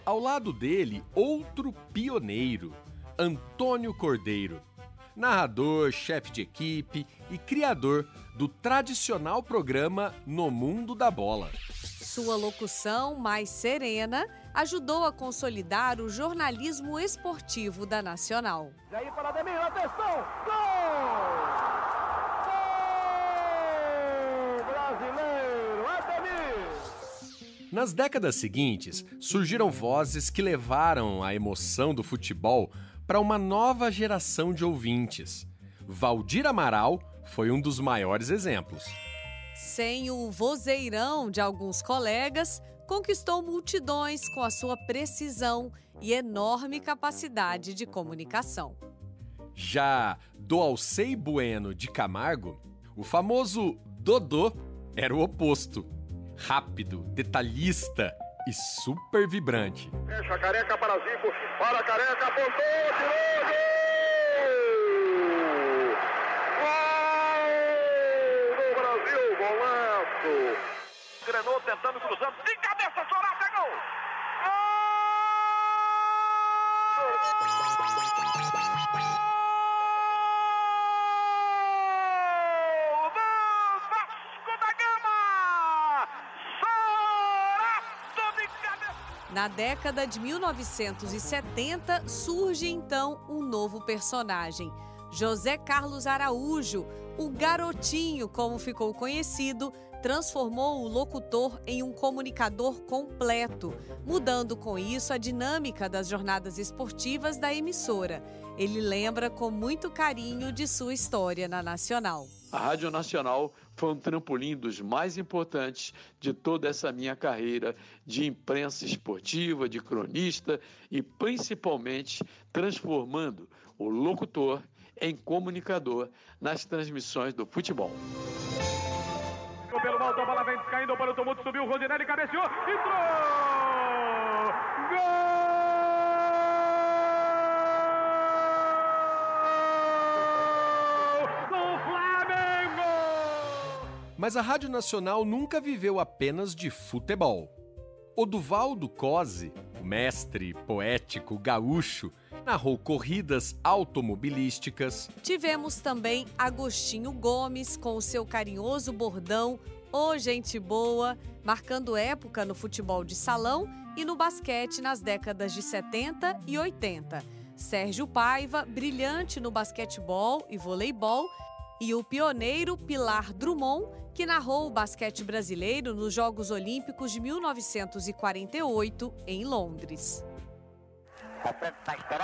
Ao lado dele, outro pioneiro, Antônio Cordeiro, narrador, chefe de equipe e criador do tradicional programa No Mundo da Bola. Sua locução mais serena ajudou a consolidar o jornalismo esportivo da Nacional. Jair para Ademir, atenção! Gol! Gol! Brasileiro, Ademir! Nas décadas seguintes, surgiram vozes que levaram a emoção do futebol para uma nova geração de ouvintes. Valdir Amaral foi um dos maiores exemplos. Sem o vozeirão de alguns colegas, conquistou multidões com a sua precisão e enorme capacidade de comunicação. Já do Alcei Bueno de Camargo, o famoso Dodô era o oposto. Rápido, detalhista e super vibrante. Fecha a Careca para Zico, para a Careca, apontou, tirou, gol! Golaço! Grenou tentando, cruzando, de cabeça, Sorata, gol! Gol do Vasco da Gama! Sorato de cabeça! Na década de 1970, surge então um novo personagem. José Carlos Araújo, o Garotinho, como ficou conhecido, transformou o locutor em um comunicador completo, mudando com isso a dinâmica das jornadas esportivas da emissora. Ele lembra com muito carinho de sua história na Nacional. A Rádio Nacional foi um trampolim dos mais importantes de toda essa minha carreira de imprensa esportiva, de cronista e principalmente transformando o locutor em comunicador nas transmissões do futebol. Pelo alto, a bola vem caindo para o tumulto, subiu o Rodinelli, cabeceou, entrou! Gol! Do Flamengo! Mas a Rádio Nacional nunca viveu apenas de futebol. Oduvaldo Cosi, o mestre poético gaúcho, narrou corridas automobilísticas. Tivemos também Agostinho Gomes com o seu carinhoso bordão "Ô gente boa", marcando época no futebol de salão e no basquete nas décadas de 70 e 80. Sérgio Paiva, brilhante no basquetebol e voleibol, e o pioneiro Pilar Drummond, que narrou o basquete brasileiro nos Jogos Olímpicos de 1948 em Londres.